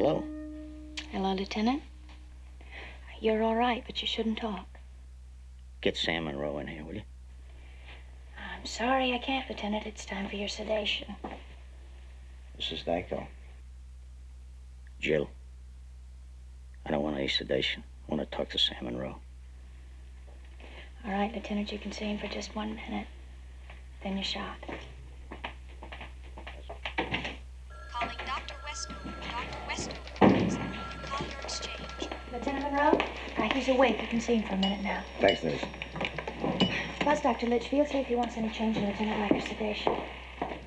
Hello. Hello, Lieutenant. You're all right, but you shouldn't talk. Get Sam Monroe in here, will you? I'm sorry I can't, Lieutenant. It's time for your sedation. This is Dyko. Jill. I don't want any sedation. I want to talk to Sam Monroe. All right, Lieutenant, you can see him for just 1 minute. Then you're shot. Calling Dr. Westover. Dr. Westover, please. Call your exchange. Lieutenant Monroe? He's awake. You can see him for a minute now. Thanks, nurse. Buzz Dr. Litchfield, see if he wants any change in Lieutenant Riker's sedation.